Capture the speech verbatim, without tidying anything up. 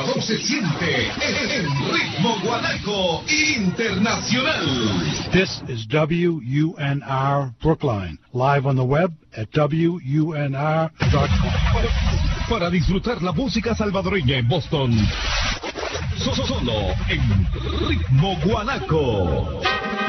sabor se siente en Ritmo Guanaco Internacional. This is W U N R Brookline, live on the web at W U N R dot com. Para disfrutar la música salvadoreña en Boston, solo en Ritmo Guanaco.